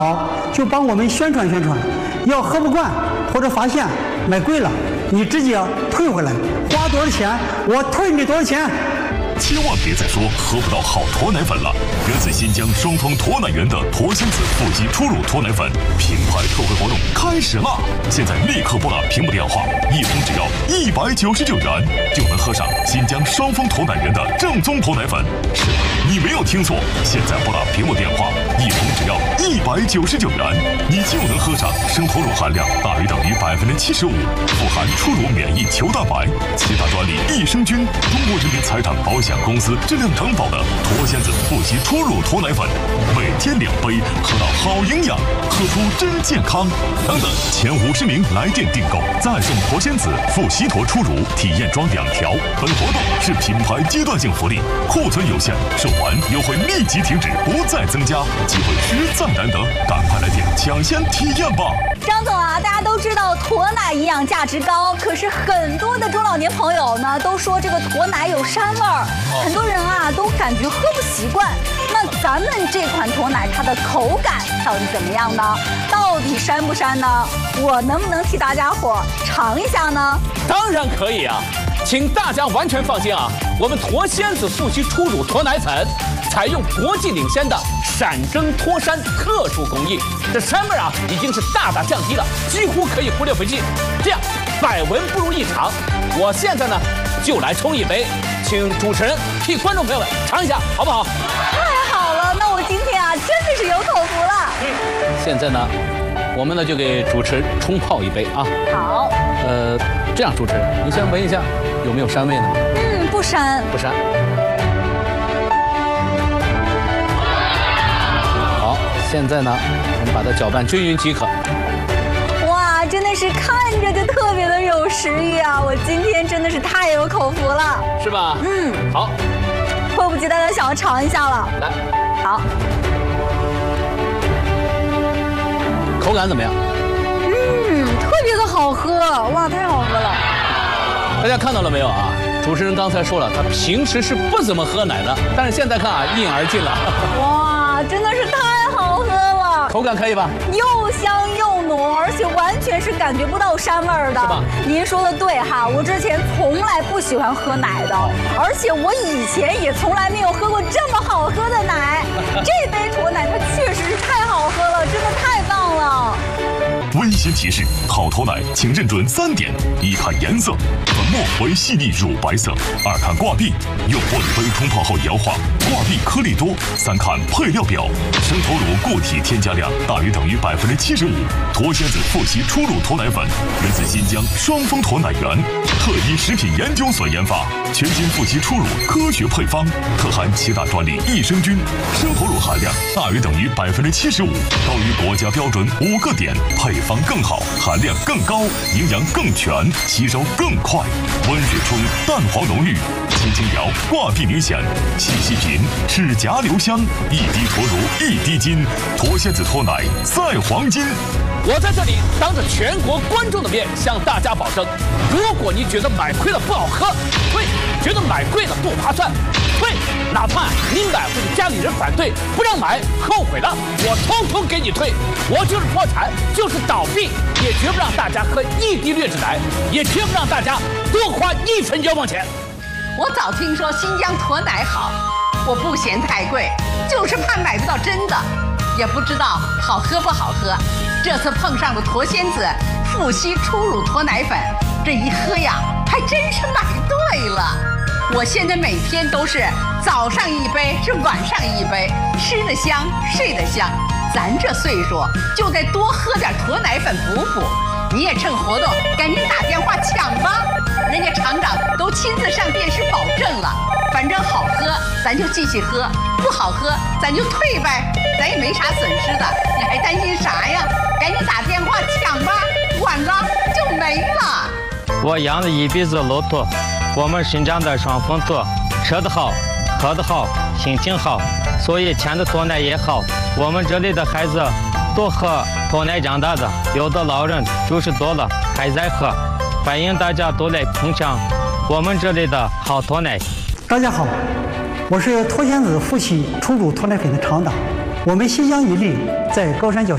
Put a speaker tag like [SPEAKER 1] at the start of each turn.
[SPEAKER 1] 好，就帮我们宣传宣传。要喝不惯或者发现买贵了，你直接退回来，花多少钱我退你多少钱。
[SPEAKER 2] 千万别再说喝不到好驼奶粉了！源自新疆双峰驼奶源的驼仙子腹肌初乳驼奶粉品牌特惠活动开始啦！现在立刻拨打屏幕电话，一瓶只要199元，就能喝上新疆双峰驼奶源的正宗驼奶粉。是的，你没有听错，现在拨打屏幕电话，一瓶只要199元，你就能喝上生驼乳含量大于等于75%，富含初乳免疫球蛋白、7大专利益生菌，中国人民财产保险公司质量承保的驼仙子腹肌初乳驼奶粉，每天2杯，喝到好营养，喝出真健康。等等，前50名来电订购，再送驼仙子腹吸驼初乳体验装2条。本活动是品牌阶段性福利，库存有限，售完优惠立即停止，不再增加，机会实在难得，赶快来电抢先体验吧！
[SPEAKER 3] 张总啊，大家都知道驼奶营养价值高，可是很多的中老年朋友呢都说这个驼奶有膻味儿，很多人啊都感觉喝不习惯。那咱们这款驼奶它的口感到底怎么样呢？到底膻不膻呢？我能不能替大家伙尝一下呢？
[SPEAKER 4] 当然可以啊，请大家完全放心啊，我们驼仙子腹肌初乳驼奶粉采用国际领先的闪蒸脱膻特殊工艺，这膻味啊已经是大大降低了，几乎可以忽略不计。这样百闻不如一尝。我现在呢就来冲一杯，请主持人替观众朋友们尝一下，好不好？
[SPEAKER 3] 太好了，那我今天啊真的是有口福了。
[SPEAKER 4] 现在呢，我们呢就给主持人冲泡一杯啊。
[SPEAKER 3] 好。
[SPEAKER 4] 这样，主持人，你先闻一下有没有膻味呢？
[SPEAKER 3] 不膻。
[SPEAKER 4] 不膻。好，现在呢，我们把它搅拌均匀即可。
[SPEAKER 3] 哇，真的是看着就特别的有食欲啊！我今天真的是太有口福了，
[SPEAKER 4] 是吧？好，
[SPEAKER 3] 迫不及待的想要尝一下了。
[SPEAKER 4] 来，
[SPEAKER 3] 好，
[SPEAKER 4] 口感怎么样？
[SPEAKER 3] 特别的好喝，哇，太好喝了！
[SPEAKER 4] 大家看到了没有啊？主持人刚才说了，他平时是不怎么喝奶的，但是现在看啊，一饮而尽了。
[SPEAKER 3] 哇，真的是太好喝了！
[SPEAKER 4] 口感可以吧？
[SPEAKER 3] 又香又浓，而且完全是感觉不到膻味儿的。
[SPEAKER 4] 是吧？
[SPEAKER 3] 您说的对哈，我之前从来不喜欢喝奶的，而且我以前也从来没有喝过这么好喝的奶。这杯驼奶它确实是太好喝了，真的太棒了。
[SPEAKER 2] 温馨提示：好驼奶，请认准3点：一看颜色，粉末为细腻乳白色；二看挂壁，用玻璃杯冲泡后摇化，挂壁颗粒多；三看配料表，生驼乳固体添加量大于等于75%。驼仙子腹肌初乳驼奶粉源自新疆双峰驼奶源，特依食品研究所研发，全新腹肌初乳科学配方，特含7大专利益生菌，生驼乳含量大于等于75%，高于国家标准5个点，配方更好，含量更高，营养更全，吸收更快。温水冲，蛋黄浓郁，轻轻摇，挂壁明显，细细品，齿颊留香。一滴驼乳一滴金，驼仙子驼奶赛黄金。
[SPEAKER 4] 我在这里当着全国观众的面向大家保证，如果你觉得买亏了不好喝，退；觉得买贵了不划算，退。哪怕你买回去家里人反对，不让买，后悔了，我通通给你退。我就是破产，就是倒闭，也绝不让大家喝一滴劣质奶，也绝不让大家多花1分冤枉钱。
[SPEAKER 5] 我早听说新疆驼奶好，我不嫌太贵，就是怕买不到真的，也不知道好喝不好喝。这次碰上了驼仙子腹肌初乳驼奶粉，这一喝呀，还真是买对了。我现在每天都是早上一杯，是晚上一杯，吃得香，睡得香。咱这岁数就得多喝点驼奶粉补补。你也趁活动赶紧打电话抢吧，人家厂长都亲自上电视保证了。反正好喝咱就继续喝，不好喝咱就退呗，咱也没啥损失的，你还担心啥呀？赶紧打电话抢吧，晚了就没了。
[SPEAKER 6] 我养了一辈子骆驼，我们新疆的双峰驼，吃得好，喝得好，心情好，所以甜的驼奶也好。我们这里的孩子都喝驼奶长大的，有的老人90多了还在喝，欢迎大家都来品尝我们这里的好驼奶。
[SPEAKER 1] 大家好，我是驼仙子腹肌初乳驼奶粉的厂长，我们新疆伊犁在高山脚